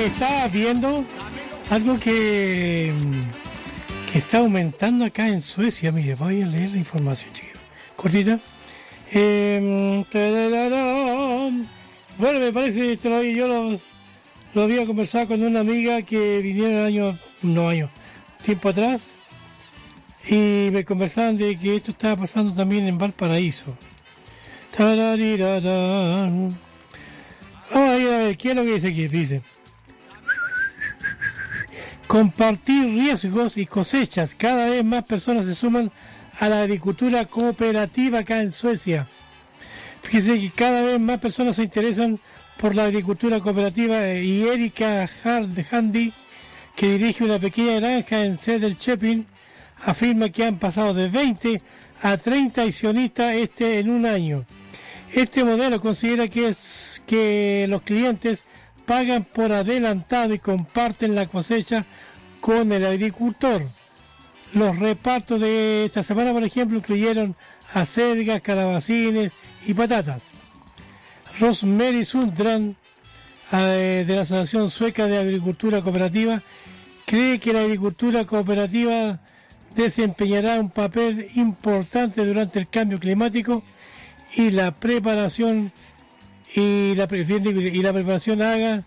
estaba viendo algo que está aumentando acá en Suecia. Mire, voy a leer la información, chicos. Cortita. Bueno, me parece que yo lo había conversado con una amiga que vinieron tiempo atrás, y me conversaban de que esto estaba pasando también en Valparaíso. Vamos a ir a ver, ¿qué es lo que dice aquí? Dice: compartir riesgos y cosechas. Cada vez más personas se suman a la agricultura cooperativa acá en Suecia. Fíjese que cada vez más personas se interesan por la agricultura cooperativa, y Erika Handy, que dirige una pequeña granja en Söderköping, afirma que han pasado de 20 a 30 accionistas en un año. Este modelo considera que los clientes pagan por adelantado y comparten la cosecha con el agricultor. Los repartos de esta semana, por ejemplo, incluyeron acelgas, calabacines y patatas. Rosemary Sundstrand, de la Asociación Sueca de Agricultura Cooperativa, cree que la agricultura cooperativa desempeñará un papel importante durante el cambio climático y la preparación hagan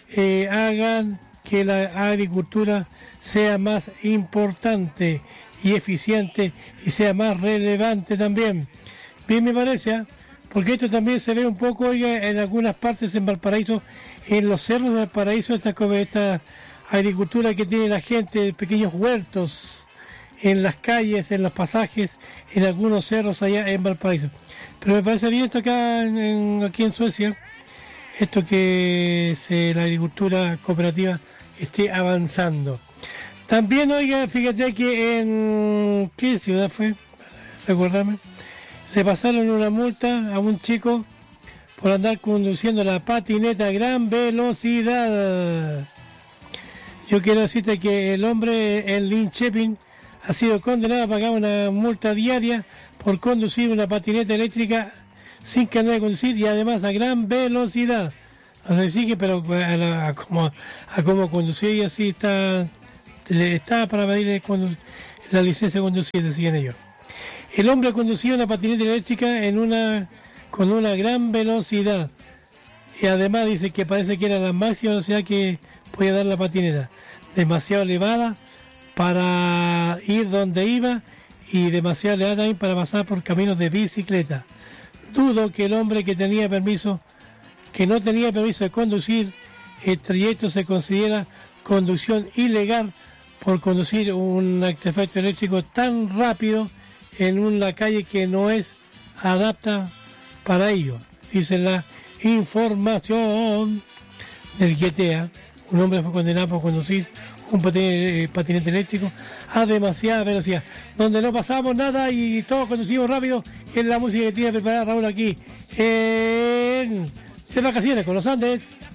que la agricultura sea más importante y eficiente y sea más relevante también. Bien, me parece, porque esto también se ve un poco, oiga, en algunas partes en Valparaíso, en los cerros de Valparaíso, esta agricultura que tiene la gente, pequeños huertos en las calles, en los pasajes, en algunos cerros allá en Valparaíso. Pero me parece bien esto acá aquí en Suecia, esto que la agricultura cooperativa esté avanzando. También, oiga, fíjate que en... ¿qué ciudad fue? Recuérdame. Le pasaron una multa a un chico por andar conduciendo la patineta a gran velocidad. Yo quiero decirte que el hombre en Linköping ha sido condenado a pagar una multa diaria por conducir una patineta eléctrica sin carnet de conducir y además a gran velocidad. No se sigue, pero a cómo conducir, y así está para pedirle la licencia de conducir, decían ellos. El hombre conducía una patineta eléctrica con una gran velocidad, y además dice que parece que era la máxima velocidad que podía dar la patineta, demasiado elevada para ir donde iba y demasiado elevada también para pasar por caminos de bicicleta. Dudo que el hombre que no tenía permiso de conducir, el trayecto se considera conducción ilegal por conducir un artefacto eléctrico tan rápido en una calle que no es adapta para ello. Dice la información del GTA. Un hombre fue condenado por conducir un patinete eléctrico a demasiada velocidad, donde no pasamos nada y todos conducimos rápido. Es la música que tiene preparada Raúl aquí en De Vacaciones con los Andes.